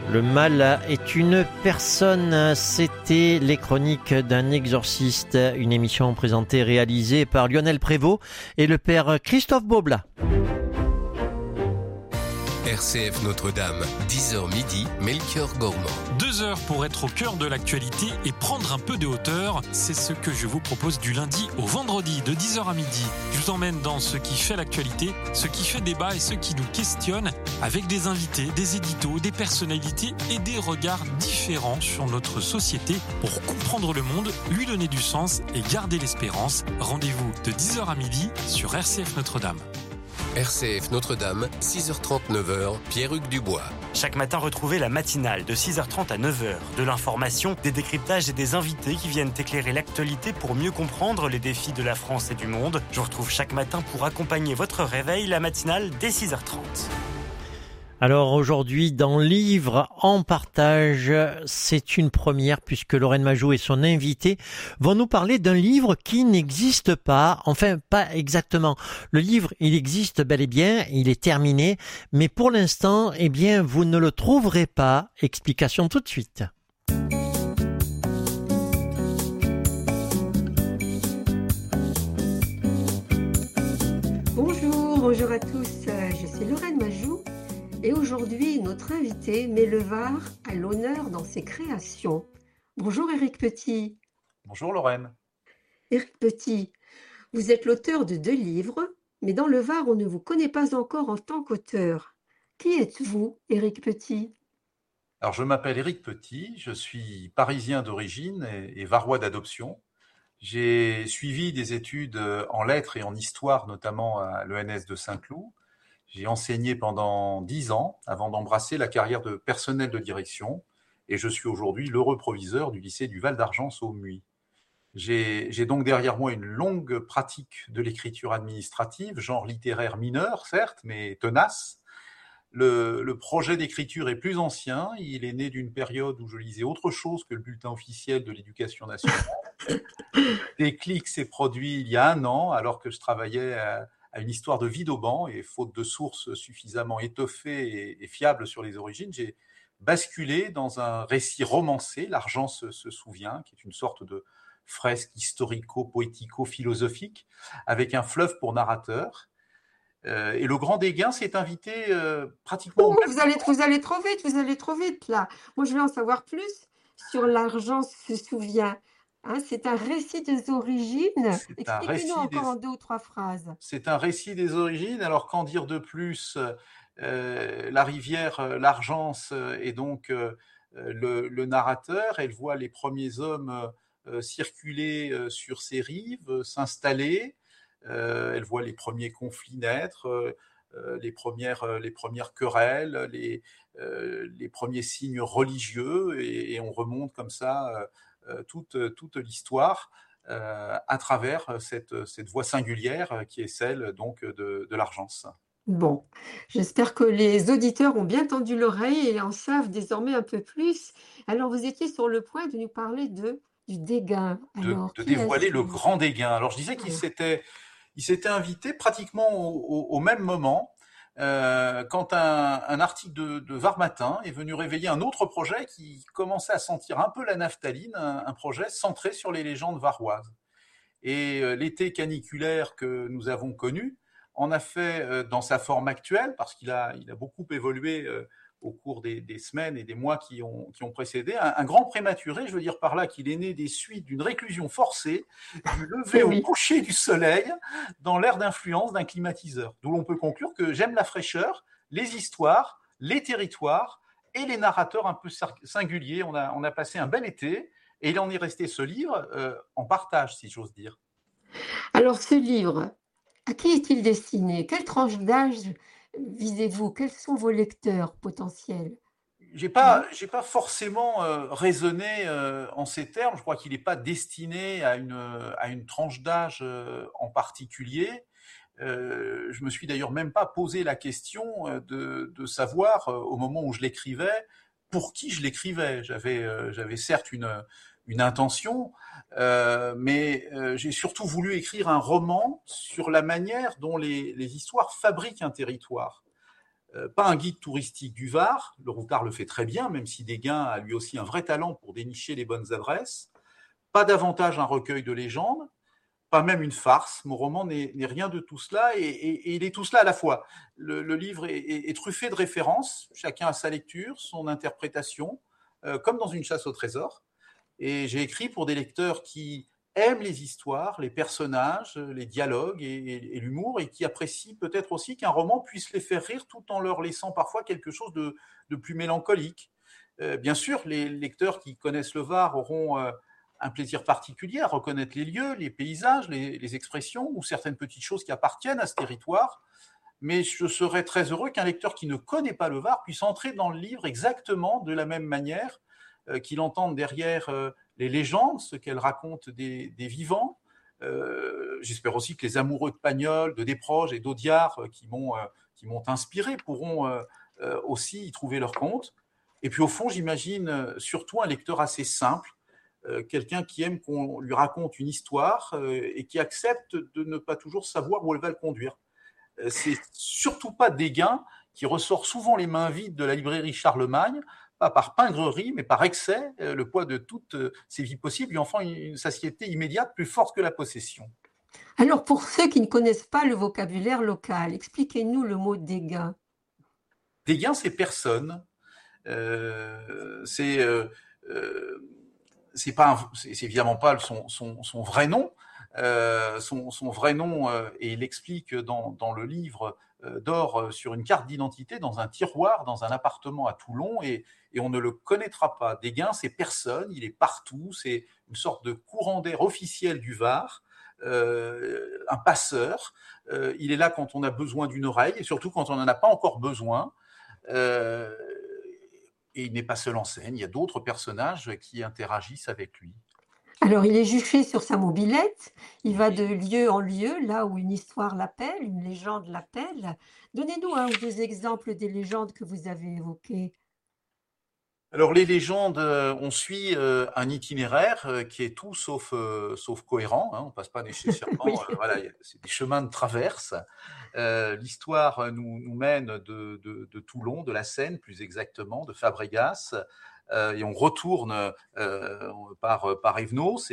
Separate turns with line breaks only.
Le mal est une personne. C'était les chroniques d'un exorciste, une émission présentée et réalisée par Lionel Prévost et le père Christophe Beaublas.
RCF Notre-Dame, 10h midi, Melchior Gormand.
2 heures pour être au cœur de l'actualité et prendre un peu de hauteur. C'est ce que je vous propose du lundi au vendredi de 10h à midi. Je vous emmène dans ce qui fait l'actualité, ce qui fait débat et ce qui nous questionne avec des invités, des éditos, des personnalités et des regards différents sur notre société pour comprendre le monde, lui donner du sens et garder l'espérance. Rendez-vous de 10h à midi sur RCF Notre-Dame.
RCF Notre-Dame, 6h30, 9h, Pierre-Hugues Dubois.
Chaque matin, retrouvez la matinale de 6h30 à 9h. De l'information, des décryptages et des invités qui viennent éclairer l'actualité pour mieux comprendre les défis de la France et du monde. Je vous retrouve chaque matin pour accompagner votre réveil, la matinale dès 6h30.
Alors aujourd'hui, dans Livre en partage, c'est une première puisque Lorraine Majou et son invité vont nous parler d'un livre qui n'existe pas, enfin pas exactement. Le livre, il existe bel et bien, il est terminé, mais pour l'instant, eh bien, vous ne le trouverez pas. Explication tout de suite.
Bonjour à tous, je suis Lorraine Majou. Et aujourd'hui, notre invité met le Var à l'honneur dans ses créations. Bonjour Éric Petit.
Bonjour Lorraine.
Éric Petit, vous êtes l'auteur de 2 livres, mais dans le Var, on ne vous connaît pas encore en tant qu'auteur. Qui êtes-vous, Éric Petit ?
Alors je m'appelle Éric Petit, je suis parisien d'origine et varois d'adoption. J'ai suivi des études en lettres et en histoire, notamment à l'ENS de Saint-Cloud. J'ai enseigné pendant 10 ans avant d'embrasser la carrière de personnel de direction et je suis aujourd'hui l'heureux proviseur du lycée du Val d'Argence au Muy. J'ai donc derrière moi une longue pratique de l'écriture administrative, genre littéraire mineur certes, mais tenace. Le projet d'écriture est plus ancien, il est né d'une période où je lisais autre chose que le bulletin officiel de l'éducation nationale. Le déclic s'est produit il y a 1 an alors que je travaillais à une histoire de vie d'Auban et faute de sources suffisamment étoffées et fiables sur les origines, j'ai basculé dans un récit romancé, L'Argence se souvient, qui est une sorte de fresque historico-poético-philosophique avec un fleuve pour narrateur. Et le Grand Dégain s'est invité pratiquement...
Vous allez trop vite là. Moi je veux en savoir plus sur L'Argence se souvient. C'est un récit des origines. Expliquez-nous encore en 2 ou 3 phrases.
C'est un récit des origines. Alors, qu'en dire de plus ? La rivière l'Argence est donc le narrateur. Elle voit les premiers hommes circuler sur ses rives, s'installer. Elle voit les premiers conflits naître, les premières querelles, les premiers signes religieux, et on remonte comme ça toute l'histoire à travers cette voie singulière qui est celle donc de l'Argence.
Bon, j'espère que les auditeurs ont bien tendu l'oreille et en savent désormais un peu plus. Alors, vous étiez sur le point de nous parler du Dégain. Alors,
de dévoiler le Grand Dégain. Alors, je disais qu'il s'était invité pratiquement au même moment quand un article de Var Matin est venu réveiller un autre projet qui commençait à sentir un peu la naphtaline, un projet centré sur les légendes varoises. Et l'été caniculaire que nous avons connu en a fait, dans sa forme actuelle, parce qu'il a beaucoup évolué au cours des semaines et des mois qui ont précédé, un grand prématuré. Je veux dire par là qu'il est né des suites d'une réclusion forcée, du lever au coucher du soleil, dans l'aire d'influence d'un climatiseur. D'où l'on peut conclure que j'aime la fraîcheur, les histoires, les territoires et les narrateurs un peu singuliers. On a passé un bel été et il en est resté ce livre en partage, si j'ose dire.
Alors, ce livre, à qui est-il destiné ? Quelle tranche d'âge visez-vous ? Quels sont vos lecteurs potentiels ?
J'ai pas forcément raisonné en ces termes. Je crois qu'il n'est pas destiné à une tranche d'âge en particulier. Je me suis d'ailleurs même pas posé la question de savoir au moment où je l'écrivais pour qui je l'écrivais. J'avais certes une intention, mais j'ai surtout voulu écrire un roman sur la manière dont les histoires fabriquent un territoire. Pas un guide touristique du Var, le routard le fait très bien, même si Déguin a lui aussi un vrai talent pour dénicher les bonnes adresses. Pas davantage un recueil de légendes, pas même une farce. Mon roman n'est rien de tout cela, et il est tout cela à la fois. Le livre est truffé de références, chacun a sa lecture, son interprétation, comme dans une chasse au trésor. Et j'ai écrit pour des lecteurs qui aiment les histoires, les personnages, les dialogues et l'humour, et qui apprécient peut-être aussi qu'un roman puisse les faire rire tout en leur laissant parfois quelque chose de plus mélancolique. Bien sûr, les lecteurs qui connaissent le Var auront un plaisir particulier à reconnaître les lieux, les paysages, les expressions ou certaines petites choses qui appartiennent à ce territoire. Mais je serais très heureux qu'un lecteur qui ne connaît pas le Var puisse entrer dans le livre exactement de la même manière, qu'il entende derrière les légendes, ce qu'elles racontent des vivants. J'espère aussi que les amoureux de Pagnol, de Desproges et d'Audiard qui m'ont inspiré pourront aussi y trouver leur compte. Et puis au fond, j'imagine surtout un lecteur assez simple, quelqu'un qui aime qu'on lui raconte une histoire et qui accepte de ne pas toujours savoir où elle va le conduire. C'est surtout pas Déguin qui ressort souvent les mains vides de la librairie Charlemagne, pas par pingrerie, mais par excès. Le poids de toutes ses vies possibles lui en font une satiété immédiate plus forte que la possession.
Alors, pour ceux qui ne connaissent pas le vocabulaire local, expliquez-nous le mot dégain.
Déguin, c'est personne. C'est évidemment pas son vrai nom. Son vrai nom, et il l'explique dans le livre, dort sur une carte d'identité dans un tiroir, dans un appartement à Toulon, et on ne le connaîtra pas. Déguin, c'est personne, il est partout, c'est une sorte de courant d'air officiel du Var, un passeur. Il est là quand on a besoin d'une oreille, et surtout quand on n'en a pas encore besoin. Et il n'est pas seul en scène, il y a d'autres personnages qui interagissent avec lui.
Alors, il est juché sur sa mobilette, il va de lieu en lieu, là où une histoire l'appelle, une légende l'appelle. Donnez-nous un ou deux exemples des légendes que vous avez évoquées.
Alors les légendes, on suit un itinéraire qui est tout sauf cohérent, hein, on passe pas nécessairement,
Oui.
voilà, c'est des chemins de traverse. L'histoire nous mène de Toulon, de la Seine plus exactement, de Fabregas, et on retourne par Evenot.